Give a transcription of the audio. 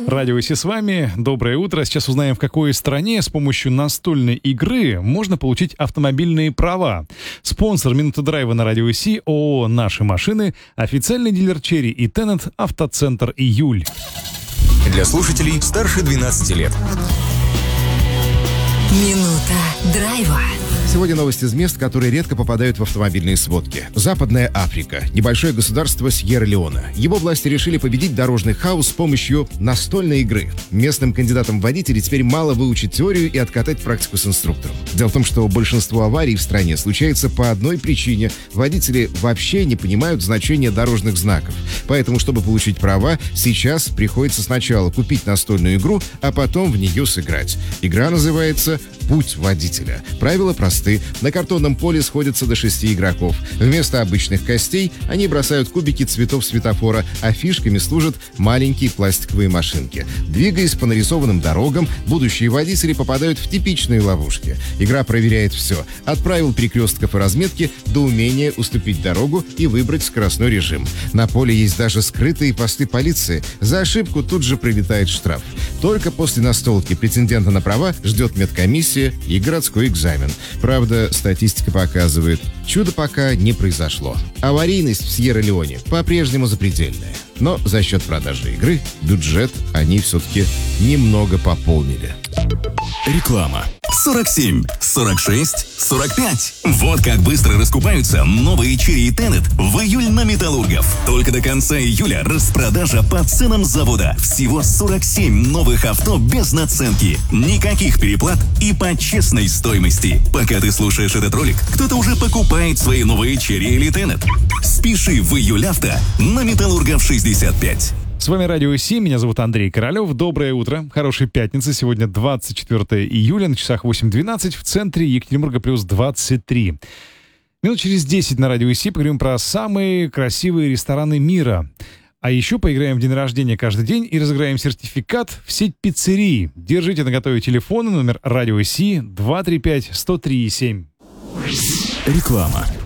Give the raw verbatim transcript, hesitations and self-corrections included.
Радио Си с вами. Доброе утро. Сейчас узнаем, в какой стране с помощью настольной игры можно получить автомобильные права. Спонсор «Минуты драйва» на Радио Си — ООО «Наши машины», официальный дилер «Черри» и «Теннет», автоцентр «Июль». Для слушателей старше двенадцати лет. Минута драйва. Сегодня новости из мест, которые редко попадают в автомобильные сводки. Западная Африка. Небольшое государство Сьерра-Леоне. Его власти решили победить дорожный хаос с помощью настольной игры. Местным кандидатам в водители теперь мало выучить теорию и откатать практику с инструктором. Дело в том, что большинство аварий в стране случается по одной причине. Водители вообще не понимают значения дорожных знаков. Поэтому, чтобы получить права, сейчас приходится сначала купить настольную игру, а потом в нее сыграть. Игра называется «Путь водителя». Правила простые. На картонном поле сходятся до шести игроков. Вместо обычных костей они бросают кубики цветов светофора, а фишками служат маленькие пластиковые машинки. Двигаясь по нарисованным дорогам, будущие водители попадают в типичные ловушки. Игра проверяет все. От правил перекрестков и разметки до умения уступить дорогу и выбрать скоростной режим. На поле есть даже скрытые посты полиции. За ошибку тут же прилетает штраф. Только после настолки претендента на права ждет медкомиссия и городской экзамен. Правда, статистика показывает, чудо пока не произошло. Аварийность в Сьерра-Леоне по-прежнему запредельная. Но за счет продажи игры бюджет они все-таки немного пополнили. Реклама. сорок семь, сорок шесть, сорок пять. Вот как быстро раскупаются новые Черри и Теннет в июль на Металлургов. Только до конца июля распродажа по ценам завода. Всего сорок семь новых авто без наценки. Никаких переплат и по честной стоимости. Пока ты слушаешь этот ролик, кто-то уже покупает свои новые Черри или Теннет. Спеши в июль авто на Металлургов шестьдесят пять. С вами Радио Си, меня зовут Андрей Королев. Доброе утро, хорошей пятницы. Сегодня двадцать четвёртое июля, на часах восемь двенадцать, в центре Екатеринбурга плюс двадцать три. Минут через десять на Радио Си поговорим про самые красивые рестораны мира. А еще поиграем в день рождения каждый день и разыграем сертификат в сеть пиццерии. Держите наготове телефоны, номер Радио Си два три пять сто три семь. Реклама.